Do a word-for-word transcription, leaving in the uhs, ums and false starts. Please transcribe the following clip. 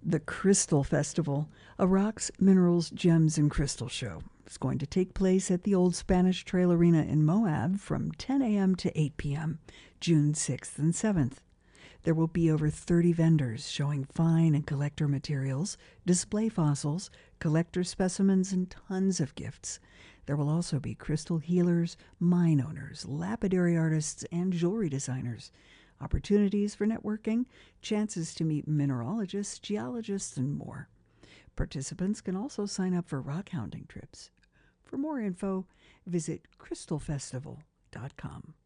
The Crystal Festival, a rocks, minerals, gems, and crystal show. It's going to take place at the Old Spanish Trail Arena in Moab from ten a.m. to eight p.m., June sixth and seventh. There will be over thirty vendors showing fine and collector materials, display fossils, collector specimens, and tons of gifts. There will also be crystal healers, mine owners, lapidary artists, and jewelry designers. Opportunities for networking, chances to meet mineralogists, geologists, and more. Participants can also sign up for rock hounding trips. For more info, visit crystal festival dot com.